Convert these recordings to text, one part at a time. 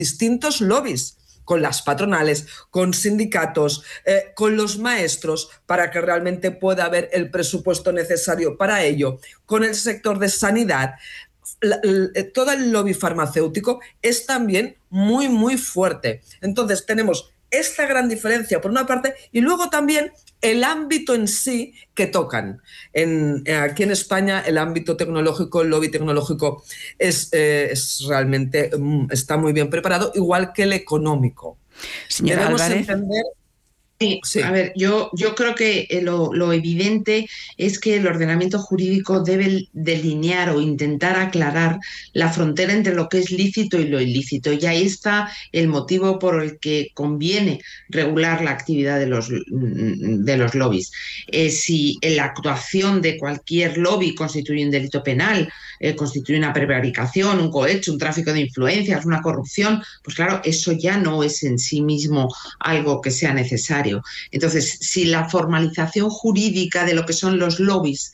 distintos lobbies, con las patronales, con sindicatos, con los maestros, para que realmente pueda haber el presupuesto necesario para ello, con el sector de sanidad. Todo el lobby farmacéutico es también muy, muy fuerte. Entonces tenemos esta gran diferencia por una parte y luego también el ámbito en sí que tocan. Aquí en España el ámbito tecnológico, el lobby tecnológico es realmente está muy bien preparado, igual que el económico. Señora Álvarez. Entender... Sí. A ver, yo creo que lo evidente es que el ordenamiento jurídico debe delinear o intentar aclarar la frontera entre lo que es lícito y lo ilícito. Y ahí está el motivo por el que conviene regular la actividad de los lobbies. Si la actuación de cualquier lobby constituye un delito penal, constituye una prevaricación, un cohecho, un tráfico de influencias, una corrupción, pues claro, eso ya no es en sí mismo algo que sea necesario. Entonces, si la formalización jurídica de lo que son los lobbies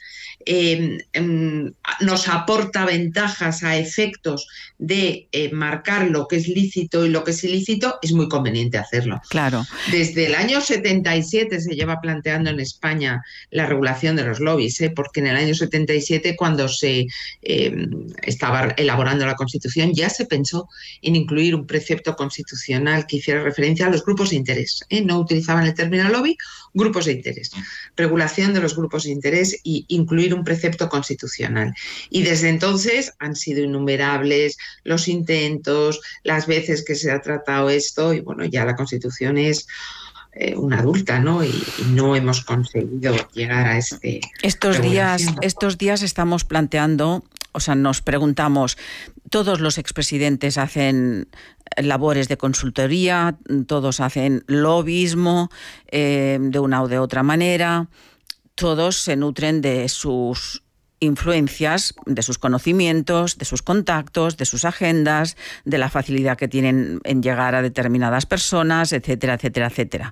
nos aporta ventajas a efectos de marcar lo que es lícito y lo que es ilícito, es muy conveniente hacerlo. Claro. Desde el año 77 se lleva planteando en España la regulación de los lobbies, porque en el año 77, cuando se estaba elaborando la Constitución, ya se pensó en incluir un precepto constitucional que hiciera referencia a los grupos de interés. No utilizaban el término lobby, grupos de interés. Regulación de los grupos de interés y incluir un precepto constitucional. Y desde entonces han sido innumerables los intentos, las veces que se ha tratado esto, y bueno, ya la Constitución es una adulta, ¿no? Y no hemos conseguido llegar a este... Estos días estamos planteando, o sea, nos preguntamos, todos los expresidentes hacen labores de consultoría, todos hacen lobbyismo de una o de otra manera, todos se nutren de sus influencias, de sus conocimientos, de sus contactos, de sus agendas, de la facilidad que tienen en llegar a determinadas personas, etcétera, etcétera, etcétera.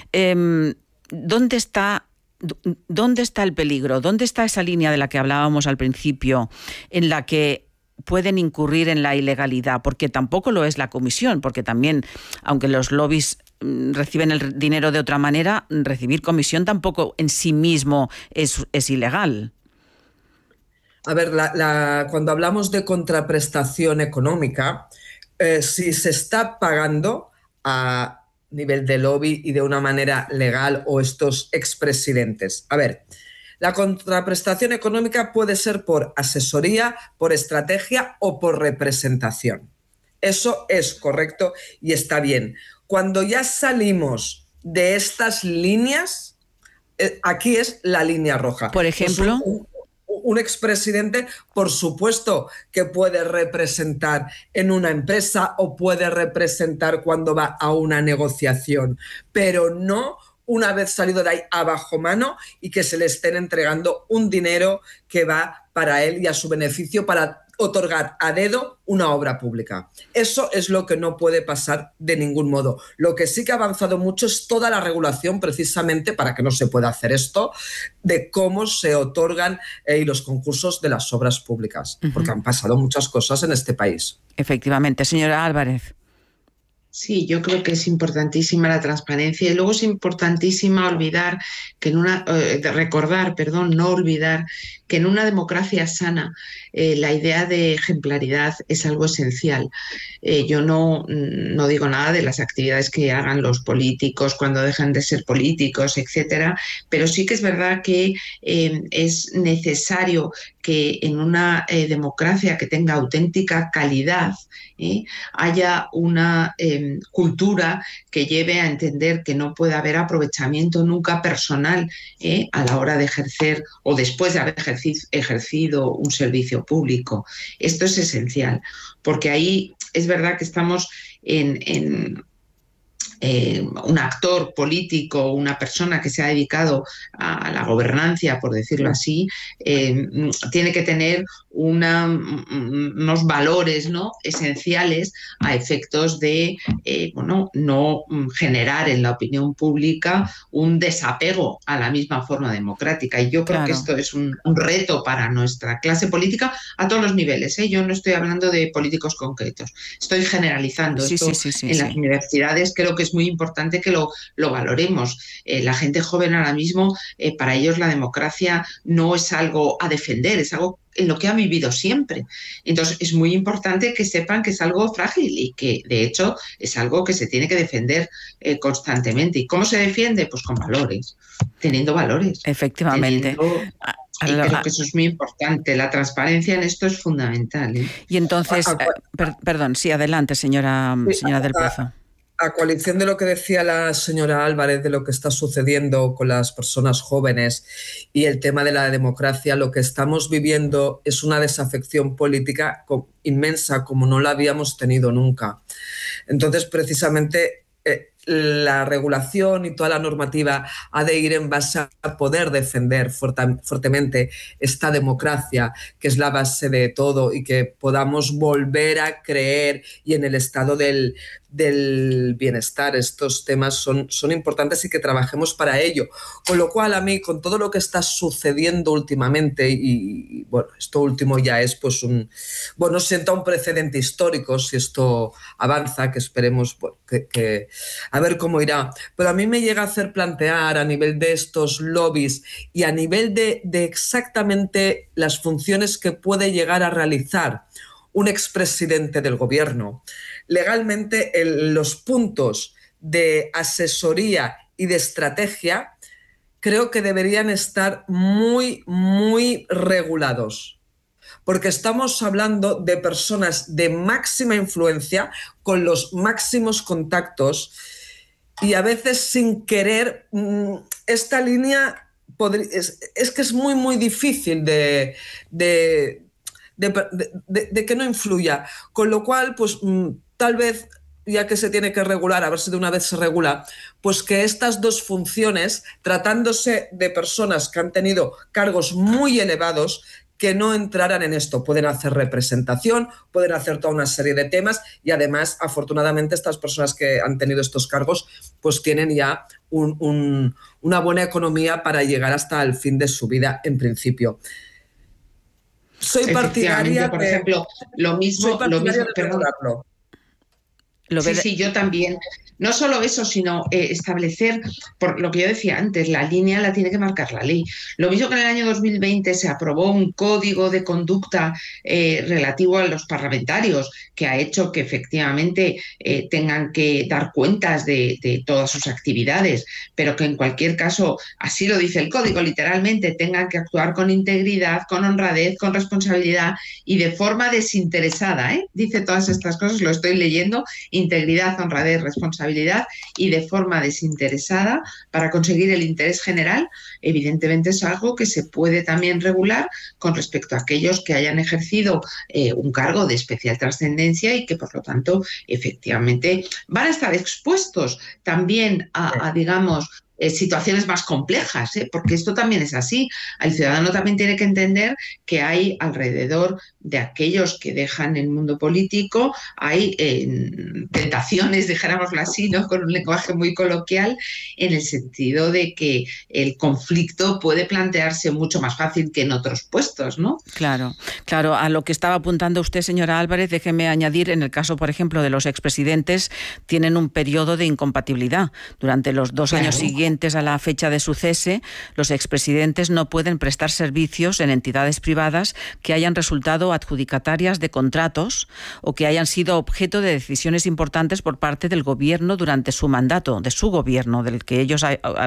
¿Dónde está el peligro? ¿Dónde está esa línea de la que hablábamos al principio, en la que pueden incurrir en la ilegalidad? Porque tampoco lo es la comisión, porque también, aunque los lobbies reciben el dinero de otra manera, recibir comisión tampoco en sí mismo es ilegal. A ver, cuando hablamos de contraprestación económica, si se está pagando a nivel de lobby y de una manera legal o estos expresidentes. A ver, la contraprestación económica puede ser por asesoría, por estrategia o por representación. Eso es correcto y está bien. Cuando ya salimos de estas líneas, aquí es la línea roja. Por ejemplo... Un expresidente, por supuesto, que puede representar en una empresa o puede representar cuando va a una negociación, pero no una vez salido de ahí a bajo mano y que se le estén entregando un dinero que va para él y a su beneficio para otorgar a dedo una obra pública. Eso es lo que no puede pasar de ningún modo. Lo que sí que ha avanzado mucho es toda la regulación, precisamente para que no se pueda hacer esto, de cómo se otorgan los concursos de las obras públicas, porque han pasado muchas cosas en este país. Efectivamente. Señora Álvarez. Sí, yo creo que es importantísima la transparencia y luego es importantísima no olvidar que en una democracia sana la idea de ejemplaridad es algo esencial. Yo no digo nada de las actividades que hagan los políticos cuando dejan de ser políticos, etcétera, pero sí que es verdad que es necesario que en una democracia que tenga auténtica calidad haya una cultura que lleve a entender que no puede haber aprovechamiento nunca personal a la hora de ejercer o después de haber ejercido un servicio público. Esto es esencial, porque ahí es verdad que estamos en un actor político, una persona que se ha dedicado a la gobernancia, por decirlo así, tiene que tener unos valores, ¿no?, esenciales a efectos de no generar en la opinión pública un desapego a la misma forma democrática. Y yo creo que esto es un reto para nuestra clase política a todos los niveles, ¿eh? Yo no estoy hablando de políticos concretos, estoy generalizando esto. En las universidades creo que es muy importante que lo valoremos. La gente joven ahora mismo, para ellos la democracia no es algo a defender, es algo en lo que han vivido siempre. Entonces es muy importante que sepan que es algo frágil y que de hecho es algo que se tiene que defender constantemente. ¿Y cómo se defiende? Pues con valores, teniendo valores. Efectivamente. Y creo que eso es muy importante. La transparencia en esto es fundamental, ¿eh? Y entonces, perdón, sí, adelante, señora del Pozo. A coalición de lo que decía la señora Álvarez, de lo que está sucediendo con las personas jóvenes y el tema de la democracia, lo que estamos viviendo es una desafección política inmensa, como no la habíamos tenido nunca. Entonces, precisamente, la regulación y toda la normativa ha de ir en base a poder defender fuertemente esta democracia, que es la base de todo, y que podamos volver a creer y en el estado del bienestar. Estos temas son importantes y que trabajemos para ello. Con lo cual, a mí, con todo lo que está sucediendo últimamente, y bueno, esto último ya es pues sienta un precedente histórico si esto avanza, que esperemos que a ver cómo irá. Pero a mí me llega a hacer plantear a nivel de estos lobbies y a nivel de exactamente las funciones que puede llegar a realizar un expresidente del gobierno. Legalmente, los puntos de asesoría y de estrategia creo que deberían estar muy, muy regulados, porque estamos hablando de personas de máxima influencia, con los máximos contactos, y a veces sin querer esta línea es que es muy, muy difícil de que no influya. Con lo cual, pues tal vez, ya que se tiene que regular, a ver si de una vez se regula, pues que estas dos funciones, tratándose de personas que han tenido cargos muy elevados, que no entraran en esto. Pueden hacer representación, pueden hacer toda una serie de temas, y además, afortunadamente, estas personas que han tenido estos cargos pues tienen ya una buena economía para llegar hasta el fin de su vida, en principio. Soy partidaria, por ejemplo, lo mismo, perdón. Sí, yo también. No solo eso, sino establecer, por lo que yo decía antes, la línea la tiene que marcar la ley. Lo mismo que en el año 2020 se aprobó un código de conducta relativo a los parlamentarios, que ha hecho que efectivamente tengan que dar cuentas de todas sus actividades, pero que en cualquier caso, así lo dice el código, literalmente, tengan que actuar con integridad, con honradez, con responsabilidad y de forma desinteresada, ¿eh? Dice todas estas cosas, lo estoy leyendo: integridad, honradez, responsabilidad y de forma desinteresada para conseguir el interés general. Evidentemente es algo que se puede también regular con respecto a aquellos que hayan ejercido un cargo de especial trascendencia y que por lo tanto efectivamente van a estar expuestos también a digamos, situaciones más complejas, porque esto también es así. El ciudadano también tiene que entender que hay alrededor de aquellos que dejan el mundo político, hay tentaciones, dijéramoslo así, ¿no?, con un lenguaje muy coloquial, en el sentido de que el conflicto puede plantearse mucho más fácil que en otros puestos, ¿no? Claro. A lo que estaba apuntando usted, señora Álvarez, déjeme añadir, en el caso, por ejemplo, de los expresidentes, tienen un periodo de incompatibilidad. Durante los 2 años siguientes a la fecha de su cese, los expresidentes no pueden prestar servicios en entidades privadas que hayan resultado adjudicatarias de contratos o que hayan sido objeto de decisiones importantes por parte del gobierno durante su mandato, de su gobierno, del que ellos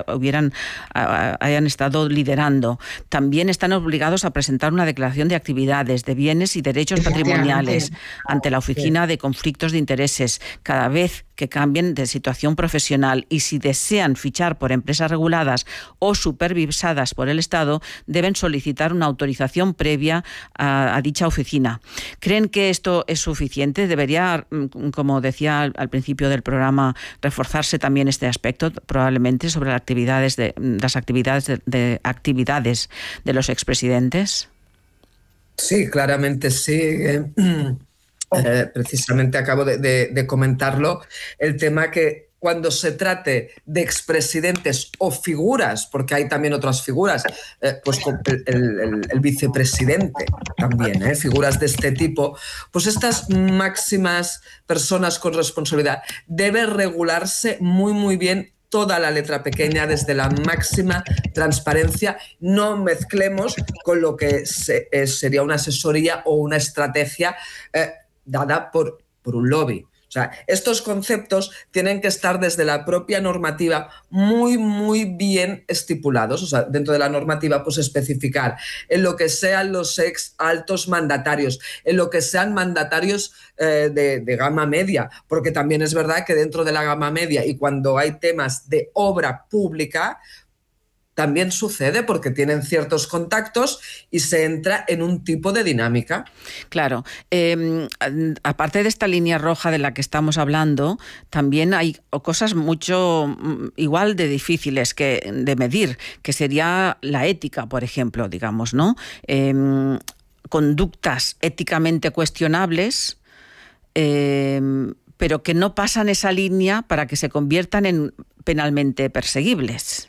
hayan estado liderando. También están obligados a presentar una declaración de actividades, de bienes y derechos patrimoniales ante la Oficina de Conflictos de Intereses cada vez que cambien de situación profesional, y si desean fichar por empresas reguladas o supervisadas por el Estado, deben solicitar una autorización previa a dicha oficina. ¿Creen que esto es suficiente? ¿Debería, como decía al principio del programa, reforzarse también este aspecto, probablemente, sobre las actividades de los expresidentes? Sí, claramente sí. Precisamente acabo de comentarlo, el tema que cuando se trate de expresidentes o figuras, porque hay también otras figuras, pues el vicepresidente también, figuras de este tipo, pues estas máximas personas con responsabilidad debe regularse muy, muy bien toda la letra pequeña desde la máxima transparencia. No mezclemos con lo que sería una asesoría o una estrategia dada por un lobby. O sea, estos conceptos tienen que estar desde la propia normativa muy, muy bien estipulados. O sea, dentro de la normativa, pues especificar en lo que sean los altos mandatarios, en lo que sean mandatarios de gama media, porque también es verdad que dentro de la gama media y cuando hay temas de obra pública, también sucede porque tienen ciertos contactos y se entra en un tipo de dinámica. Claro. Aparte de esta línea roja de la que estamos hablando, también hay cosas mucho igual de difíciles de medir, que sería la ética, por ejemplo, digamos, ¿no? Conductas éticamente cuestionables, pero que no pasan esa línea para que se conviertan en penalmente perseguibles.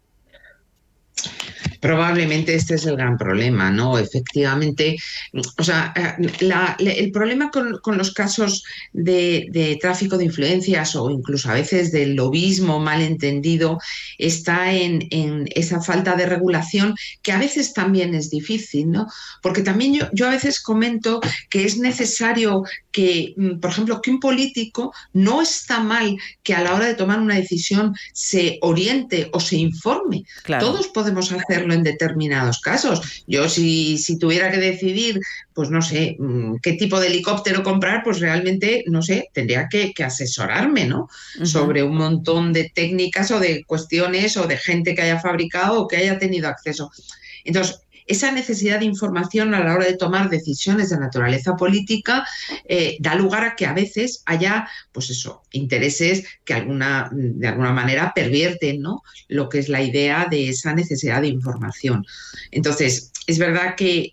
Probablemente este es el gran problema, ¿no? Efectivamente, o sea, el problema con los casos de tráfico de influencias o incluso a veces del lobismo malentendido está en esa falta de regulación que a veces también es difícil, ¿no? Porque también yo a veces comento que es necesario que, por ejemplo, que un político no está mal que a la hora de tomar una decisión se oriente o se informe. Claro. Todos podemos hacerlo en determinados casos. Yo si tuviera que decidir, pues no sé, qué tipo de helicóptero comprar, pues realmente, no sé, tendría que asesorarme, ¿no? Uh-huh. Sobre un montón de técnicas o de cuestiones o de gente que haya fabricado o que haya tenido acceso. Entonces, esa necesidad de información a la hora de tomar decisiones de naturaleza política da lugar a que a veces haya, pues eso, intereses que de alguna manera pervierten, ¿no? Lo que es la idea de esa necesidad de información. Entonces, es verdad que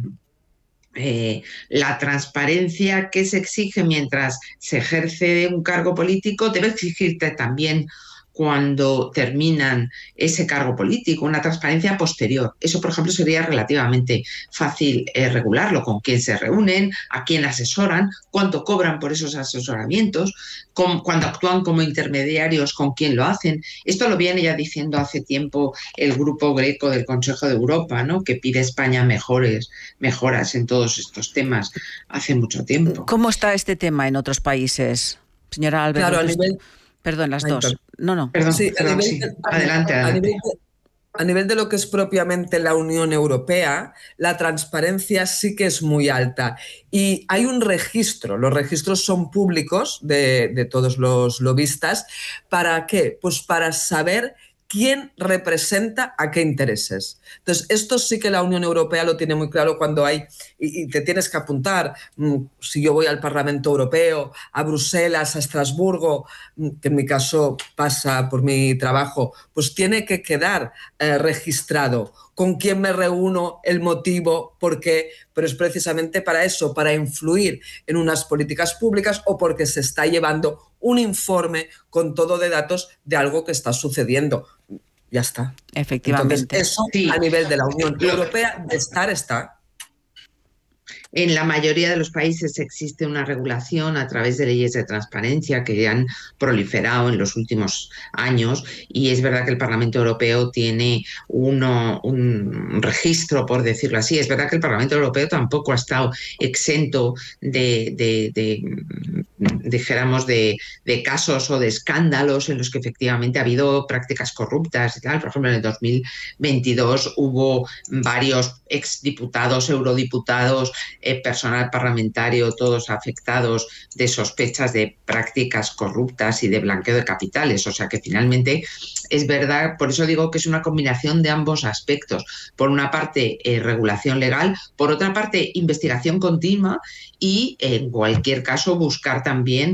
la transparencia que se exige mientras se ejerce un cargo político debe exigirte también cuando terminan ese cargo político, una transparencia posterior. Eso, por ejemplo, sería relativamente fácil regularlo, con quién se reúnen, a quién asesoran, cuánto cobran por esos asesoramientos, cuando actúan como intermediarios, con quién lo hacen. Esto lo viene ya diciendo hace tiempo el Grupo Greco del Consejo de Europa, ¿no? Que pide a España mejoras en todos estos temas hace mucho tiempo. ¿Cómo está este tema en otros países, señora Álvarez? Claro, Perdón, las dos. No. Perdón, sí. Adelante. A nivel de lo que es propiamente la Unión Europea, la transparencia sí que es muy alta. Y hay un registro, los registros son públicos de todos los lobistas. ¿Para qué? Pues para saber quién representa a qué intereses. Entonces, esto sí que la Unión Europea lo tiene muy claro cuando hay, y te tienes que apuntar, si yo voy al Parlamento Europeo, a Bruselas, a Estrasburgo, que en mi caso pasa por mi trabajo, pues tiene que quedar registrado con quién me reúno, el motivo, por qué, pero es precisamente para eso, para influir en unas políticas públicas o porque se está llevando un informe con todo de datos de algo que está sucediendo. Ya está. Efectivamente. Entonces, eso sí, a nivel de la Unión Europea, de estar está. En la mayoría de los países existe una regulación a través de leyes de transparencia que han proliferado en los últimos años y es verdad que el Parlamento Europeo tiene un registro, por decirlo así. Es verdad que el Parlamento Europeo tampoco ha estado exento dijéramos, de casos o de escándalos en los que efectivamente ha habido prácticas corruptas y tal. Por ejemplo, en el 2022 hubo varios exdiputados, eurodiputados personal parlamentario, todos afectados de sospechas de prácticas corruptas y de blanqueo de capitales. O sea que finalmente es verdad, por eso digo que es una combinación de ambos aspectos. Por una parte, regulación legal, por otra parte, investigación continua y, en cualquier caso, buscar también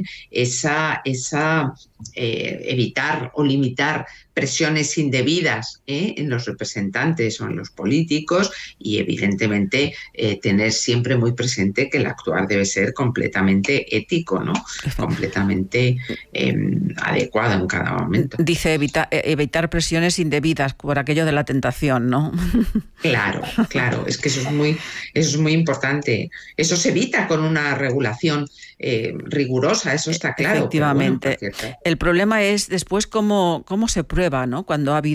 evitar o limitar presiones indebidas en los representantes o en los políticos y, evidentemente, tener siempre muy presente que el actuar debe ser completamente ético, ¿no? Completamente adecuado en cada momento. Dice evitar presiones indebidas por aquello de la tentación, ¿no? Claro, es que eso es muy importante. Eso se evita con una regulación rigurosa, eso está claro. Efectivamente. Pero bueno, el problema es después cómo se prueba, ¿no? Cuando ha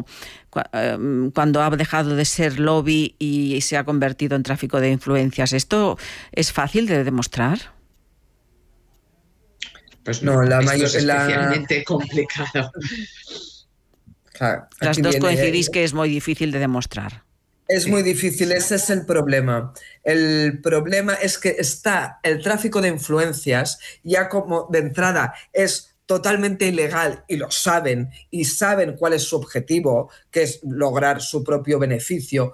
dejado de ser lobby y se ha convertido en tráfico de influencias. ¿Esto es fácil de demostrar? Pues no, esto es especialmente complicado. Claro, las dos coincidís que es muy difícil de demostrar. Es muy difícil, ese es el problema. El problema es que está el tráfico de influencias, ya como de entrada es totalmente ilegal y lo saben, y saben cuál es su objetivo, que es lograr su propio beneficio.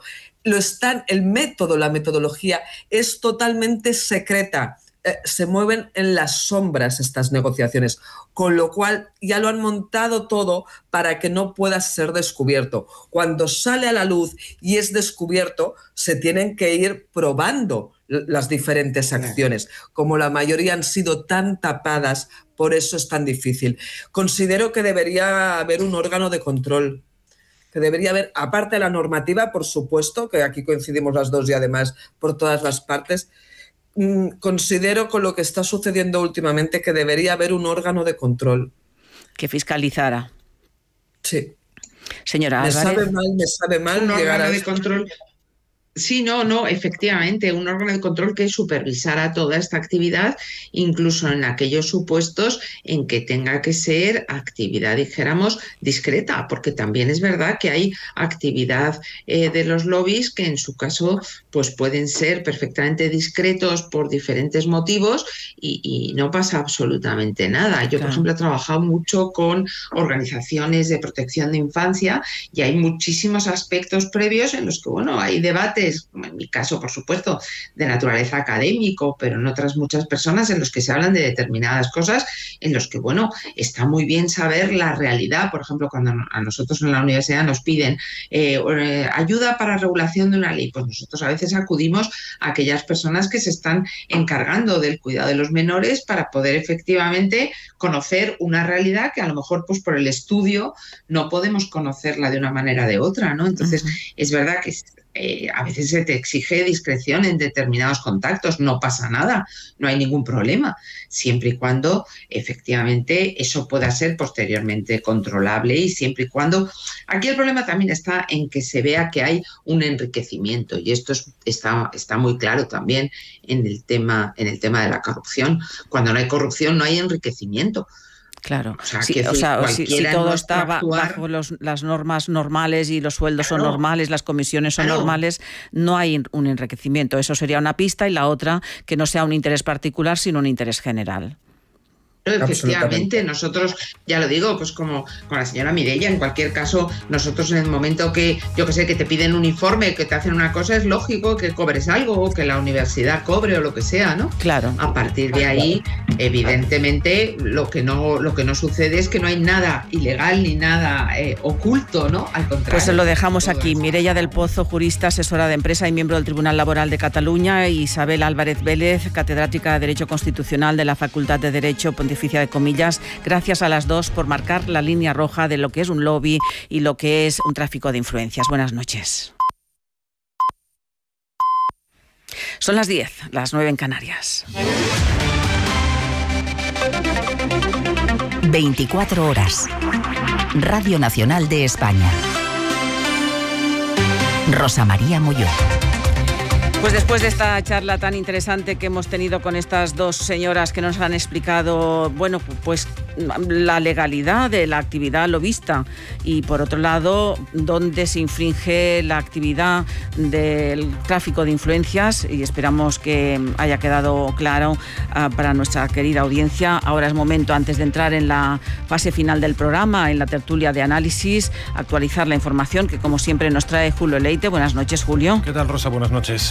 La metodología es totalmente secreta. Se mueven en las sombras estas negociaciones, con lo cual ya lo han montado todo para que no pueda ser descubierto. Cuando sale a la luz y es descubierto, se tienen que ir probando las diferentes acciones. Como la mayoría han sido tan tapadas, por eso es tan difícil. Considero que debería haber un órgano de control, que debería haber, aparte de la normativa, por supuesto, que aquí coincidimos las dos y además por todas las partes. Considero, con lo que está sucediendo últimamente, que debería haber un órgano de control. Que fiscalizara. Sí. Señora Álvarez. Me sabe mal un órgano de control. Sí, no, efectivamente, un órgano de control que supervisara toda esta actividad, incluso en aquellos supuestos en que tenga que ser actividad, dijéramos, discreta, porque también es verdad que hay actividad de los lobbies que en su caso pues pueden ser perfectamente discretos por diferentes motivos y no pasa absolutamente nada. Yo, por ejemplo, he trabajado mucho con organizaciones de protección de infancia y hay muchísimos aspectos previos en los que, bueno, hay debates, en mi caso, por supuesto, de naturaleza académico, pero en otras muchas personas en los que se hablan de determinadas cosas, en los que, bueno, está muy bien saber la realidad. Por ejemplo, cuando a nosotros en la universidad nos piden ayuda para regulación de una ley, pues nosotros a veces acudimos a aquellas personas que se están encargando del cuidado de los menores para poder efectivamente conocer una realidad que a lo mejor pues por el estudio no podemos conocerla de una manera o de otra, ¿no? Entonces, es verdad que a veces se te exige discreción en determinados contactos, no pasa nada, no hay ningún problema, siempre y cuando efectivamente eso pueda ser posteriormente controlable y siempre y cuando... Aquí el problema también está en que se vea que hay un enriquecimiento y esto está muy claro también en el tema de la corrupción. Cuando no hay corrupción no hay enriquecimiento. Claro, si todo está bajo las normas normales y los sueldos son normales, las comisiones son normales, no hay un enriquecimiento. Eso sería una pista, y la otra, que no sea un interés particular, sino un interés general. Efectivamente, nosotros, ya lo digo, pues como con la señora Mireia, en cualquier caso, nosotros en el momento que, yo que sé, que te piden un informe, que te hacen una cosa, es lógico que cobres algo, o que la universidad cobre o lo que sea, ¿no? Claro. A partir de ahí, evidentemente, lo que no sucede es que no hay nada ilegal ni nada oculto, ¿no? Al contrario. Pues lo dejamos aquí. Mireia del Pozo, jurista, asesora de empresa y miembro del Tribunal Laboral de Cataluña, y Isabel Álvarez Vélez, catedrática de Derecho Constitucional de la Facultad de Derecho Pontificia de Comillas. Gracias a las dos por marcar la línea roja de lo que es un lobby y lo que es un tráfico de influencias. Buenas noches. Son las 10, las 9 en Canarias. 24 horas. Radio Nacional de España. Rosa María Molló. Pues después de esta charla tan interesante que hemos tenido con estas dos señoras que nos han explicado, bueno, pues la legalidad de la actividad lobista y, por otro lado, dónde se infringe la actividad del tráfico de influencias, y esperamos que haya quedado claro para nuestra querida audiencia. Ahora es momento, antes de entrar en la fase final del programa, en la tertulia de análisis, actualizar la información que, como siempre, nos trae Julio Leite. Buenas noches, Julio. ¿Qué tal, Rosa? Buenas noches.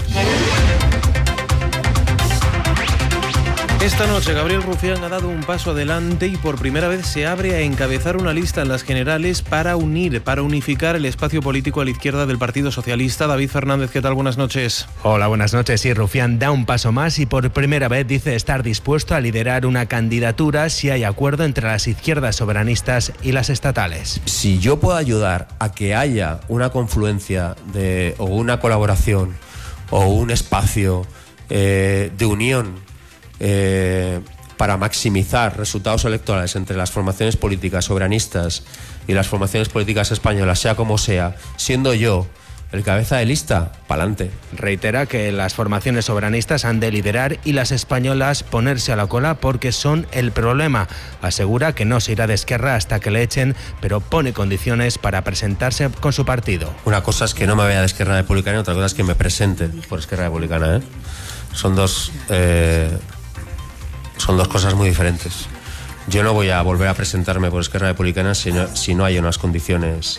Esta noche Gabriel Rufián ha dado un paso adelante y por primera vez se abre a encabezar una lista en las generales para unificar el espacio político a la izquierda del Partido Socialista. David Fernández, ¿qué tal? Buenas noches. Hola, buenas noches. Sí, Rufián da un paso más y por primera vez dice estar dispuesto a liderar una candidatura si hay acuerdo entre las izquierdas soberanistas y las estatales. Si yo puedo ayudar a que haya una confluencia o una colaboración o un espacio de unión para maximizar resultados electorales entre las formaciones políticas soberanistas y las formaciones políticas españolas, sea como sea, siendo yo el cabeza de lista, pa'lante. Reitera que las formaciones soberanistas han de liderar y las españolas ponerse a la cola porque son el problema. Asegura que no se irá de Esquerra hasta que le echen, pero pone condiciones para presentarse con su partido. Una cosa es que no me vaya de Esquerra Republicana y otra cosa es que me presente por Esquerra Republicana, Son dos cosas muy diferentes. Yo no voy a volver a presentarme por Esquerra Republicana si no hay unas condiciones.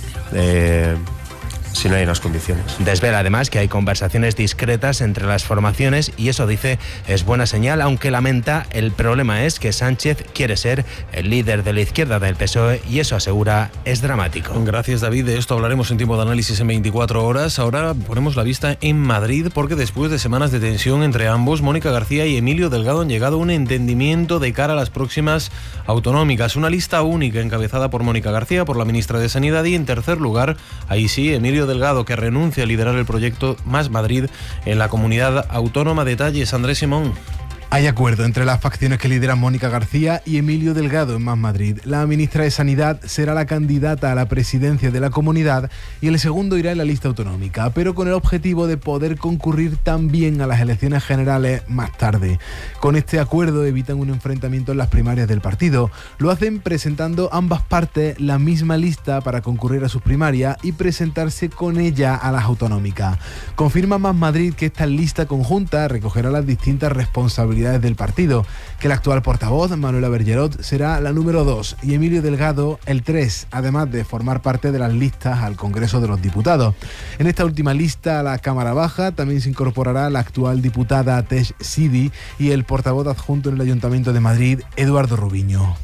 Desvela además que hay conversaciones discretas entre las formaciones y eso, dice, es buena señal, aunque lamenta el problema es que Sánchez quiere ser el líder de la izquierda del PSOE y eso, asegura, es dramático. Gracias, David. De esto hablaremos en tiempo de análisis en 24 horas. Ahora ponemos la vista en Madrid porque después de semanas de tensión entre ambos, Mónica García y Emilio Delgado han llegado a un entendimiento de cara a las próximas autonómicas. Una lista única encabezada por Mónica García, por la ministra de Sanidad, y en tercer lugar, ahí sí, Emilio Delgado, que renuncia a liderar el proyecto Más Madrid en la comunidad autónoma. Detalles, Andrés Simón. Hay acuerdo entre las facciones que lideran Mónica García y Emilio Delgado en Más Madrid. La ministra de Sanidad será la candidata a la presidencia de la comunidad y el segundo irá en la lista autonómica, pero con el objetivo de poder concurrir también a las elecciones generales más tarde. Con este acuerdo evitan un enfrentamiento en las primarias del partido. Lo hacen presentando ambas partes la misma lista para concurrir a sus primarias y presentarse con ella a las autonómicas. Confirma Más Madrid que esta lista conjunta recogerá las distintas responsabilidades del partido, que el actual portavoz, Manuela Bergerot, será la número 2 y Emilio Delgado el 3, además de formar parte de las listas al Congreso de los Diputados. En esta última lista, a la Cámara Baja, también se incorporará la actual diputada Tesh Sidi y el portavoz adjunto en el Ayuntamiento de Madrid, Eduardo Rubiño.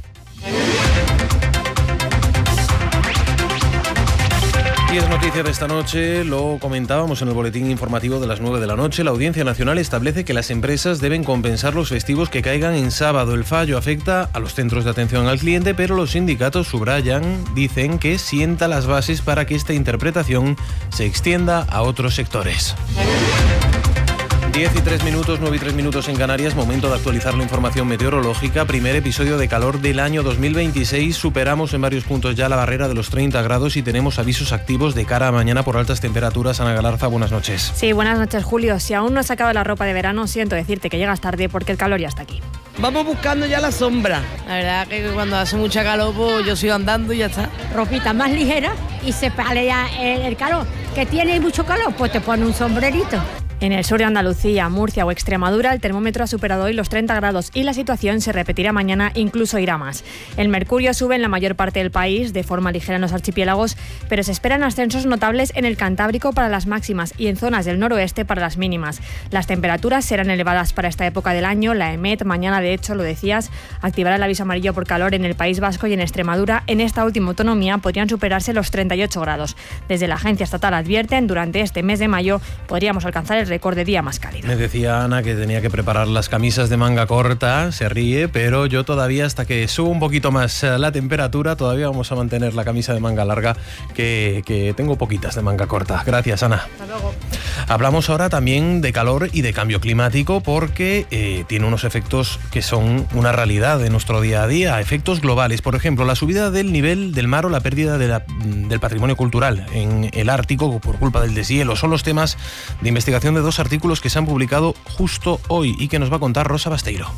Y es noticia de esta noche, lo comentábamos en el boletín informativo de las 9 de la noche. La Audiencia Nacional establece que las empresas deben compensar los festivos que caigan en sábado. El fallo afecta a los centros de atención al cliente, pero los sindicatos dicen que sienta las bases para que esta interpretación se extienda a otros sectores. 10 y 3 minutos, 9 y 3 minutos en Canarias, momento de actualizar la información meteorológica. Primer episodio de calor del año 2026. Superamos en varios puntos ya la barrera de los 30 grados y tenemos avisos activos de cara a mañana por altas temperaturas. Ana Galarza, buenas noches. Sí, buenas noches, Julio. Si aún no has sacado la ropa de verano, siento decirte que llegas tarde porque el calor ya está aquí. Vamos buscando ya la sombra. La verdad que cuando hace mucha calor, pues yo sigo andando y ya está. Ropita más ligera y se palea el calor. Que tiene mucho calor, pues te pone un sombrerito. En el sur de Andalucía, Murcia o Extremadura, el termómetro ha superado hoy los 30 grados y la situación se repetirá mañana, incluso irá más. El mercurio sube en la mayor parte del país, de forma ligera en los archipiélagos, pero se esperan ascensos notables en el Cantábrico para las máximas y en zonas del noroeste para las mínimas. Las temperaturas serán elevadas para esta época del año. La EMET mañana, de hecho, lo decías, activará el aviso amarillo por calor en el País Vasco y en Extremadura. En esta última autonomía podrían superarse los 38 grados. Desde la agencia estatal advierten, durante este mes de mayo podríamos alcanzar el récord de día más cálido. Me decía Ana que tenía que preparar las camisas de manga corta, se ríe, pero yo todavía, hasta que suba un poquito más la temperatura, todavía vamos a mantener la camisa de manga larga, que tengo poquitas de manga corta. Gracias, Ana. Hasta luego. Hablamos ahora también de calor y de cambio climático porque tiene unos efectos que son una realidad en nuestro día a día, efectos globales. Por ejemplo, la subida del nivel del mar o la pérdida del patrimonio cultural en el Ártico por culpa del deshielo. Son los temas de investigación de dos artículos que se han publicado justo hoy y que nos va a contar Rosa Basteiro.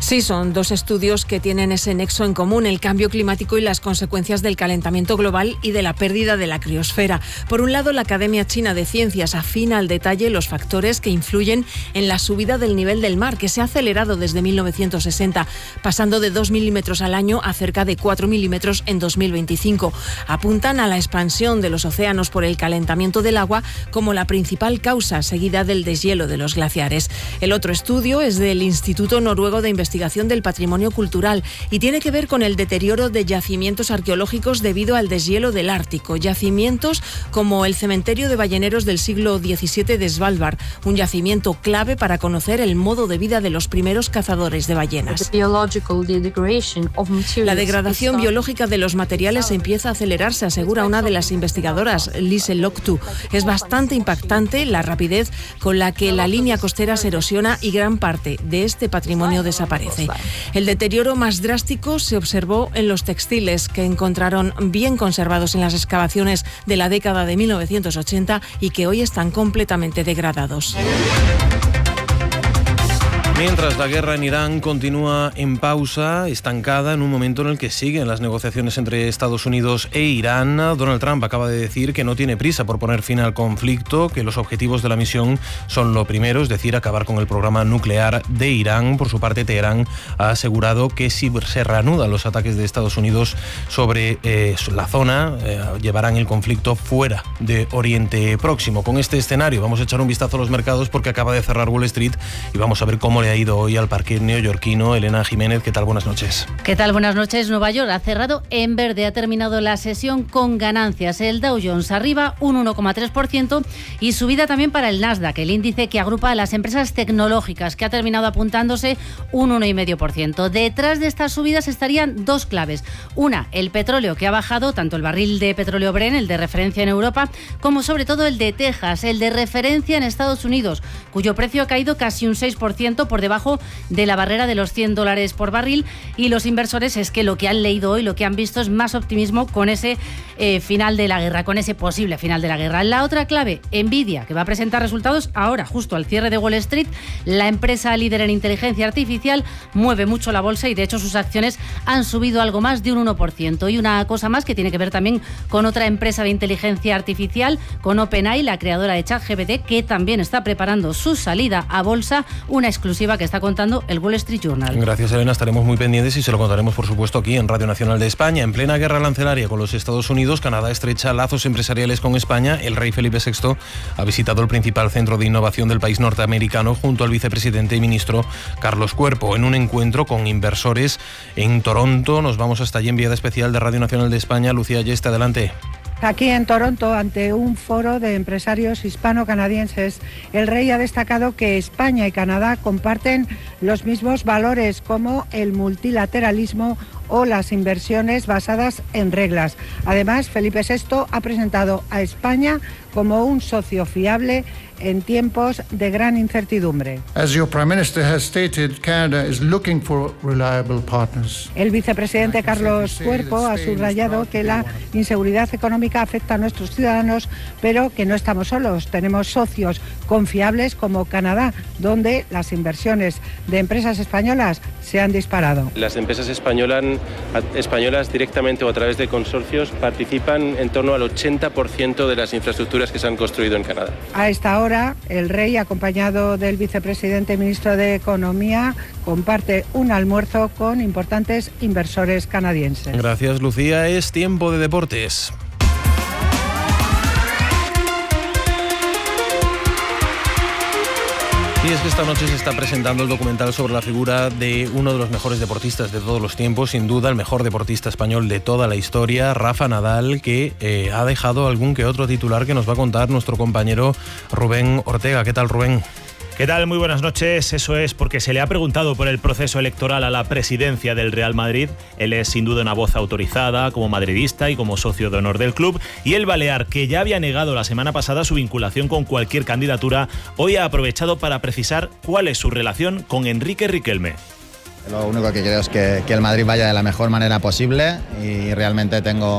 Sí, son dos estudios que tienen ese nexo en común, el cambio climático y las consecuencias del calentamiento global y de la pérdida de la criosfera. Por un lado, la Academia China de Ciencias afina al detalle los factores que influyen en la subida del nivel del mar, que se ha acelerado desde 1960, pasando de 2 milímetros al año a cerca de 4 milímetros en 2025. Apuntan a la expansión de los océanos por el calentamiento del agua como la principal causa, seguida del deshielo de los glaciares. El otro estudio es del Instituto Noruego de Investigación del Patrimonio Cultural y tiene que ver con el deterioro de yacimientos arqueológicos debido al deshielo del Ártico. Yacimientos como el cementerio de balleneros del siglo XVII de Svalbard, un yacimiento clave para conocer el modo de vida de los primeros cazadores de ballenas. La degradación biológica de los materiales empieza a acelerarse, asegura una de las investigadoras, Lise Loktu. Es bastante impactante la rapidez con la que la línea costera se erosiona y gran parte de este patrimonio desaparece. El deterioro más drástico se observó en los textiles, que encontraron bien conservados en las excavaciones de la década de 1980 y que hoy están completamente degradados. Mientras la guerra en Irán continúa en pausa, estancada en un momento en el que siguen las negociaciones entre Estados Unidos e Irán, Donald Trump acaba de decir que no tiene prisa por poner fin al conflicto, que los objetivos de la misión son lo primero, es decir, acabar con el programa nuclear de Irán. Por su parte, Teherán ha asegurado que si se reanudan los ataques de Estados Unidos sobre la zona, llevarán el conflicto fuera de Oriente Próximo. Con este escenario vamos a echar un vistazo a los mercados porque acaba de cerrar Wall Street y vamos a ver cómo le ha ido hoy al parque neoyorquino. Elena Jiménez, ¿qué tal? Buenas noches. ¿Qué tal? Buenas noches. Nueva York ha cerrado en verde, ha terminado la sesión con ganancias. El Dow Jones arriba un 1,3% y subida también para el Nasdaq, el índice que agrupa a las empresas tecnológicas, que ha terminado apuntándose un 1,5%. Detrás de estas subidas estarían dos claves. Una, el petróleo, que ha bajado, tanto el barril de petróleo Brent, el de referencia en Europa, como sobre todo el de Texas, el de referencia en Estados Unidos, cuyo precio ha caído casi un 6% por debajo de la barrera de los $100 por barril, y los inversores es que lo que han leído hoy, lo que han visto es más optimismo con ese final de la guerra, con ese posible final de la guerra. La otra clave, Nvidia, que va a presentar resultados ahora, justo al cierre de Wall Street. La empresa líder en inteligencia artificial mueve mucho la bolsa y de hecho sus acciones han subido algo más de un 1%. Y una cosa más que tiene que ver también con otra empresa de inteligencia artificial, con OpenAI, la creadora de ChatGPT, que también está preparando su salida a bolsa, una exclusiva que está contando el Wall Street Journal. Gracias, Elena. Estaremos muy pendientes y se lo contaremos, por supuesto, aquí en Radio Nacional de España. En plena guerra arancelaria con los Estados Unidos, Canadá estrecha lazos empresariales con España. El rey Felipe VI ha visitado el principal centro de innovación del país norteamericano junto al vicepresidente y ministro Carlos Cuerpo en un encuentro con inversores en Toronto. Nos vamos hasta allí, enviada especial de Radio Nacional de España. Lucía Yeste, adelante. Aquí en Toronto, ante un foro de empresarios hispano-canadienses, el rey ha destacado que España y Canadá comparten los mismos valores como el multilateralismo o las inversiones basadas en reglas. Además, Felipe VI ha presentado a España como un socio fiable en tiempos de gran incertidumbre. As your Prime Minister has stated, Canada is looking for reliable partners. El vicepresidente Carlos Cuerpo ha subrayado que la inseguridad económica afecta a nuestros ciudadanos, pero que no estamos solos. Tenemos socios confiables como Canadá, donde las inversiones de empresas españolas se han disparado. Las empresas españolas directamente o a través de consorcios participan en torno al 80% de las infraestructuras que se han construido en Canadá. A esta hora, el rey, acompañado del vicepresidente y ministro de Economía, comparte un almuerzo con importantes inversores canadienses. Gracias, Lucía. Es tiempo de deportes. Y es que esta noche se está presentando el documental sobre la figura de uno de los mejores deportistas de todos los tiempos, sin duda el mejor deportista español de toda la historia, Rafa Nadal, que ha dejado algún que otro titular que nos va a contar nuestro compañero Rubén Ortega. ¿Qué tal, Rubén? ¿Qué tal? Muy buenas noches. Eso es, porque se le ha preguntado por el proceso electoral a la presidencia del Real Madrid. Él es sin duda una voz autorizada como madridista y como socio de honor del club. Y el balear, que ya había negado la semana pasada su vinculación con cualquier candidatura, hoy ha aprovechado para precisar cuál es su relación con Enrique Riquelme. Lo único que quiero es que el Madrid vaya de la mejor manera posible y realmente tengo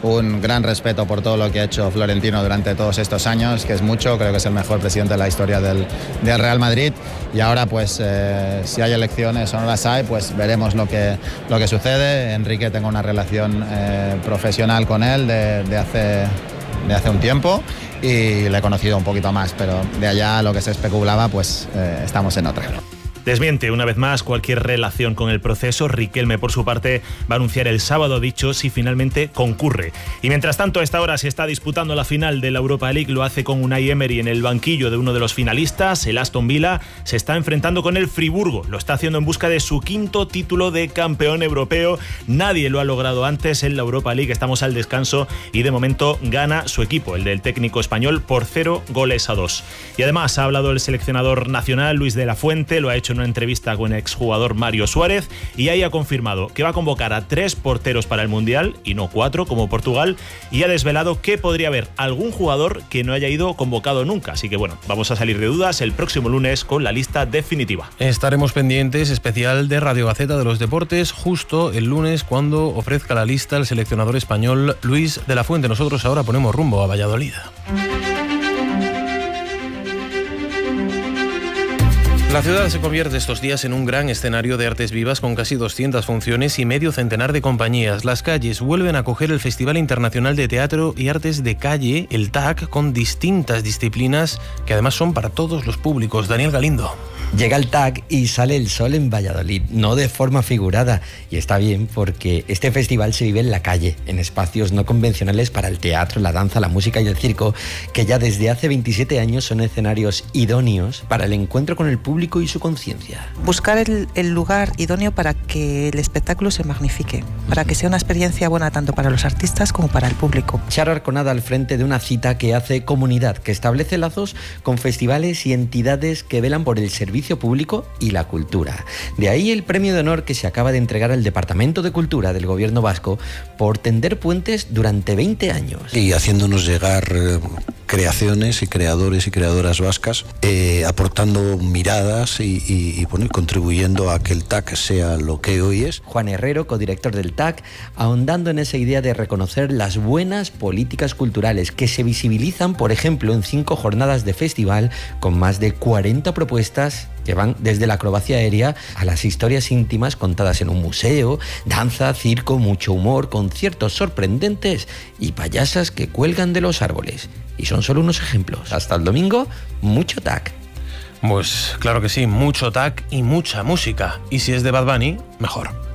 un gran respeto por todo lo que ha hecho Florentino durante todos estos años, que es mucho, creo que es el mejor presidente de la historia del Real Madrid, y ahora pues si hay elecciones o no las hay, pues veremos lo que sucede. Enrique, tengo una relación profesional con él de hace un tiempo y le he conocido un poquito más, pero de allá a lo que se especulaba, pues estamos en otra. Desmiente una vez más cualquier relación con el proceso. Riquelme, por su parte, va a anunciar el sábado dicho si finalmente concurre. Y mientras tanto, a esta hora se está disputando la final de la Europa League. Lo hace con Unai Emery en el banquillo de uno de los finalistas. El Aston Villa se está enfrentando con el Friburgo. Lo está haciendo en busca de su 5º título de campeón europeo. Nadie lo ha logrado antes en la Europa League. Estamos al descanso y de momento gana su equipo, el del técnico español, por 0-2. Y además ha hablado el seleccionador nacional, Luis de la Fuente. Lo ha hecho en una entrevista con el exjugador Mario Suárez y ahí ha confirmado que va a convocar a 3 porteros para el Mundial y no 4 como Portugal, y ha desvelado que podría haber algún jugador que no haya ido convocado nunca. Así que bueno, vamos a salir de dudas el próximo lunes con la lista definitiva. Estaremos pendientes, especial de Radio Gaceta de los Deportes, justo el lunes cuando ofrezca la lista el seleccionador español Luis de la Fuente. Nosotros ahora ponemos rumbo a Valladolid. La ciudad se convierte estos días en un gran escenario de artes vivas con casi 200 funciones y medio centenar de compañías. Las calles vuelven a acoger el Festival Internacional de Teatro y Artes de Calle, el TAC, con distintas disciplinas que además son para todos los públicos. Daniel Galindo. Llega el TAC y sale el sol en Valladolid, no de forma figurada, y está bien porque este festival se vive en la calle, en espacios no convencionales para el teatro, la danza, la música y el circo, que ya desde hace 27 años son escenarios idóneos para el encuentro con el público y su conciencia. Buscar el lugar idóneo para que el espectáculo se magnifique, para que sea una experiencia buena tanto para los artistas como para el público. Charo Arconada al frente de una cita que hace comunidad, que establece lazos con festivales y entidades que velan por el servicio público y la cultura. De ahí el premio de honor que se acaba de entregar al Departamento de Cultura del Gobierno vasco por tender puentes durante 20 años. Y haciéndonos llegar creaciones y creadores y creadoras vascas, aportando miradas y contribuyendo a que el TAC sea lo que hoy es. Juan Herrero, codirector del TAC, ahondando en esa idea de reconocer las buenas políticas culturales que se visibilizan, por ejemplo, en 5 jornadas de festival con más de 40 propuestas que van desde la acrobacia aérea a las historias íntimas contadas en un museo, danza, circo, mucho humor, conciertos sorprendentes y payasas que cuelgan de los árboles. Y son solo unos ejemplos. Hasta el domingo, mucho TAC. Pues claro que sí, mucho TAC y mucha música. Y si es de Bad Bunny, mejor.